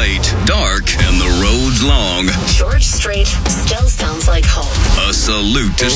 late, dark, and the road's long. George Strait still sounds like home. A salute to